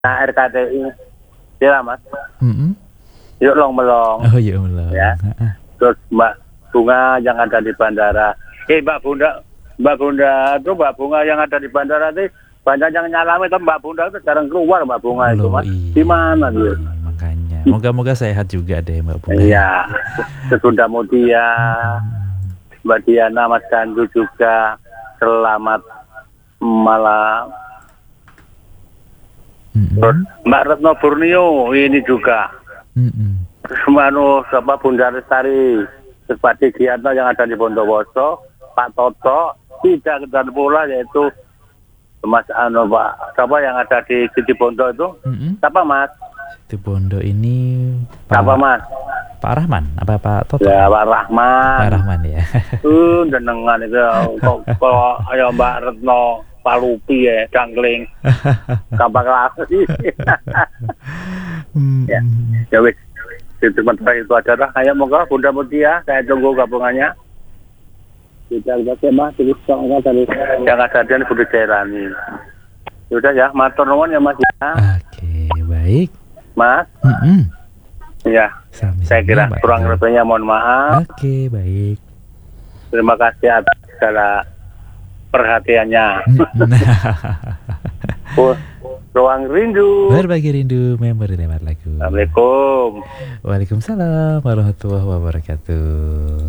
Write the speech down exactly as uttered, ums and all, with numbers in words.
R K T I, ya Mas. Mm-mm. Yuk long melong. Oh yuk melong. Ya. Terus Mbak Bunga yang ada di bandara. Eh Mbak Bunda, Mbak Bunda itu Mbak Bunga yang ada di bandara itu banyak yang nyalami, tapi Mbak Bunda itu jarang keluar Mbak Bunga itu Mas. Iya, Di mana dia? Makanya, moga-moga sehat juga deh Mbak Bunga. Iya. Sesunda Mutia, Mbak Diana, Mas Gandu juga selamat malam. Mm-mm. Terus Mbak Retno Borneo ini juga. Mm-mm. Semanu siapa Bunda Lestari, terus Pak Digianto yang ada di Bondowoso, Pak Toto, tidak dan pula yaitu Mas Ano Pak, siapa yang ada di Siti Bondo itu? Mm-mm. Siapa Mas? Di Bondo ini Pak, Siapa Mas? Pak Rahman, apa Pak Toto? Ya Pak Rahman. Pak Rahman ya. Uh, denengan itu kok kalau ayo Mbak Retno Pak Lupi ya, dangling. Gampang lagi. Ya, ya wis. Itu sementara itu adalah kayak moga Bunda Mutia, saya tunggu gabungannya. Kita lihat ya Mas, terus soalnya tadi yang ada di Budi Jailani. Sudah ya, matur nuwun ya Mas ya. Oke, baik. Mas. Mm-mm. Ya. Sami-sami, Saya kira Mbak kurang Ega. lebihnya mohon maaf. Oke, baik. Terima kasih atas segala perhatiannya. Oh, ruang rindu. Berbagi rindu memori lewat lagu. Assalamualaikum. Waalaikumsalam warahmatullahi wabarakatuh.